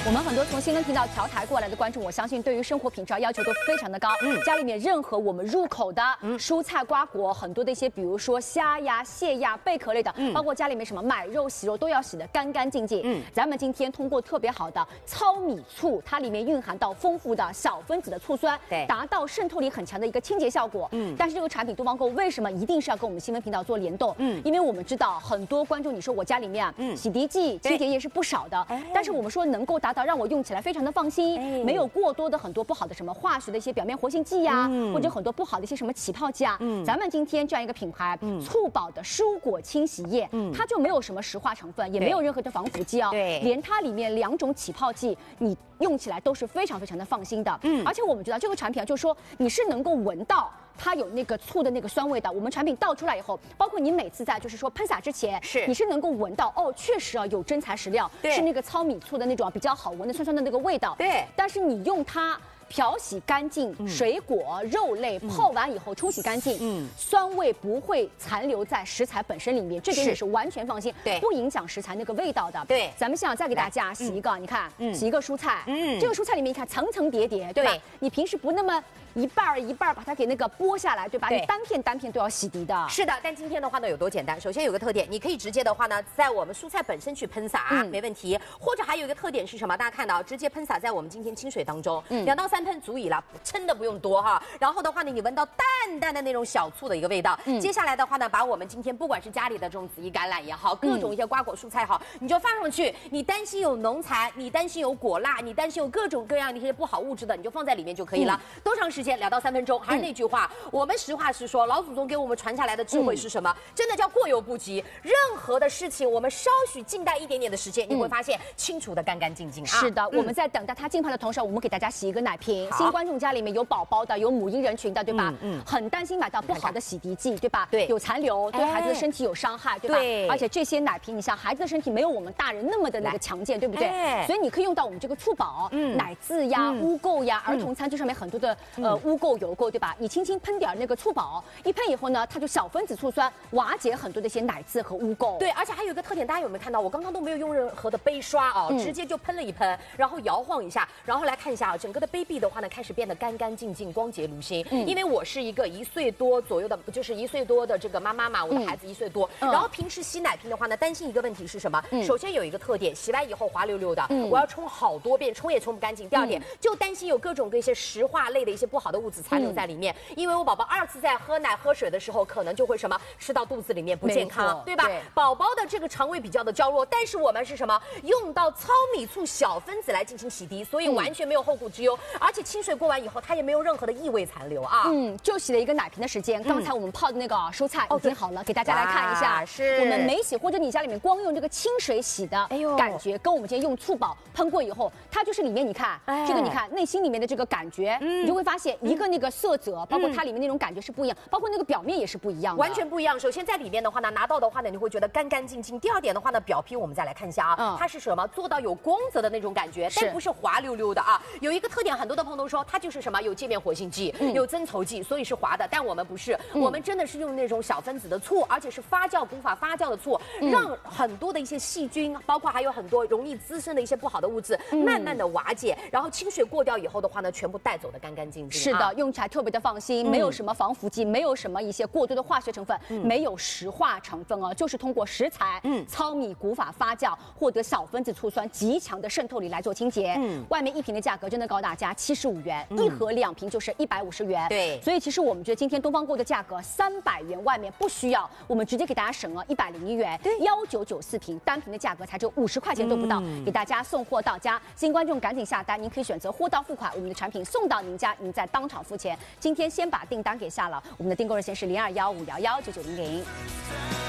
我们很多从新闻频道调台过来的观众，我相信对于生活品质要求都非常的高。家里面任何我们入口的蔬菜瓜果，很多的一些，比如说虾呀、蟹呀、贝壳类的，包括家里面什么买肉、洗肉都要洗得干干净净。咱们今天通过特别好的糙米醋，它里面蕴含到丰富的小分子的醋酸，达到渗透力很强的一个清洁效果。但是这个产品东方购为什么一定是要跟我们新闻频道做联动？因为我们知道很多观众，你说我家里面洗涤剂、清洁液是不少的，但是我们说能够达到让我用起来非常的放心，没有过多的很多不好的什么化学的一些表面活性剂呀，或者很多不好的一些什么起泡剂啊。咱们今天这样一个品牌，醋宝的蔬果清洗液，它就没有什么石化成分，也没有任何的防腐剂哦，连它里面2种起泡剂，你用起来都是非常非常的放心的。而且我们知道这个产品啊，就是说你是能够闻到它有那个醋的那个酸味的。我们产品倒出来以后，包括你每次在就是说喷洒之前，你是能够闻到哦，确实啊有真材实料，是那个糙米醋的那种比较好闻的酸酸的那个味道。但是你用它漂洗干净水果、肉类，泡完以后冲洗干净，酸味不会残留在食材本身里面，这点你是完全放心，不影响食材那个味道的。咱们现在再给大家洗一个，你看，洗一个蔬菜，这个蔬菜里面你看层层叠叠，对吧？你平时不那么一半一半把它给那个剥下来，对吧？你单片单片都要洗涤的。 是的，但今天的话呢有多简单？首先有个特点，你可以直接的话呢，在我们蔬菜本身去喷洒，没问题。或者还有一个特点是什么？大家看到，直接喷洒在我们今天清水当中，2到3喷足以了，真的不用多哈。然后的话呢，你闻到淡淡的那种小醋的一个味道。接下来的话呢，把我们今天不管是家里的这种紫衣甘蓝也好，各种一些瓜果蔬菜也好，你就放上去。你担心有农残，你担心有果蜡，你担心有各种各样的一些不好物质的，你就放在里面就可以了。多长时间？2到3分钟。还是那句话，我们实话实说，老祖宗给我们传下来的智慧是什么？真的叫过犹不及。任何的事情，我们稍许静待一点点的时间，你会发现清除的干干净净啊。 是的，我们在等待它浸泡的同时，我们给大家洗一个奶瓶。新观众家里面有宝宝的，有母婴人群的，对吧？很担心买到不好的洗涤剂，对吧？有残留，对孩子的身体有伤害，对吧？而且这些奶瓶，你像孩子的身体没有我们大人那么的那个强健，对不对？所以你可以用到我们这个醋宝，奶渍呀、污垢呀，儿童餐具上面很多的污垢油垢，对吧？你轻轻喷点那个醋宝，一喷以后呢，它就小分子醋酸瓦解很多的一些奶渍和污垢。 对，而且还有一个特点，大家有没有看到？我刚刚都没有用任何的杯刷啊，直接就喷了一喷，然后摇晃一下，然后来看一下啊，整个的杯壁的话呢，开始变得干干净净、光洁如新。因为我是一个1岁多左右的，就是1岁多的这个妈妈嘛，我的孩子1岁多。然后平时洗奶瓶的话呢，担心一个问题是什么？首先有一个特点，洗完以后滑溜溜的，我要冲好多遍，冲也冲不干净。第二点，就担心有各种各些石化类的一些不好的物质残留在里面。因为我宝宝2次在喝奶喝水的时候，可能就会什么吃到肚子里面不健康，对吧？宝宝的这个肠胃比较的娇弱，但是我们是什么？用到糙米醋小分子来进行洗涤，所以完全没有后顾之忧，而且清水过完以后，它也没有任何的异味残留啊。 就洗了一个奶瓶的时间。刚才我们泡的那个蔬菜已经好了，给大家来看一下。我们没洗，或者你家里面光用这个清水洗的感觉，跟我们今天用醋宝喷过以后，它就是里面你看这个，你看内心里面的这个感觉，你就会发现一个那个色泽，包括它里面那种感觉是不一样，包括那个表面也是不一样的， 完全不一样。首先在里面的话呢，拿到的话呢，你会觉得干干净净。第二点的话呢，表皮我们再来看一下啊，它是什么？做到有光泽的那种感觉，但不是滑溜溜的啊。有一个特点，很多的朋友都说它就是什么？有界面活性剂，有增稠剂，所以是滑的。但我们不是，我们真的是用那种小分子的醋，而且是发酵古法发酵的醋，让很多的一些细菌，包括还有很多容易滋生的一些不好的物质，慢慢的瓦解，然后清水过掉以后的话呢，全部带走的干干净净。 是的，用起来特别的放心，没有什么防腐剂，没有什么一些过多的化学成分，没有石化成分哦，就是通过食材糙米古法发酵，获得小分子醋酸极强的渗透力来做清洁。外面1瓶的价格真的告诉大家75元，一盒2瓶就是150元。 对， 所以其实我们觉得今天东方购的价格300元，外面不需要，我们直接给大家省了101元，1994瓶单瓶的价格才只有50块钱都不到，给大家送货到家。新观众赶紧下单，您可以选择货到付款，我们的产品送到您家，您再当场付钱。今天先把订单给下了，我们的订购热线是0215119900。